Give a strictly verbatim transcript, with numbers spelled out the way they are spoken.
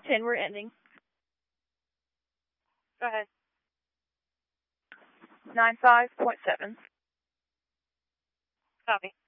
ten, we're ending. Go ahead. nine five point seven. Copy.